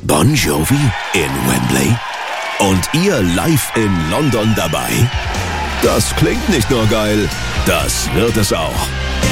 Bon Jovi in Wembley? Und ihr live in London dabei? Das klingt nicht nur geil, das wird es auch.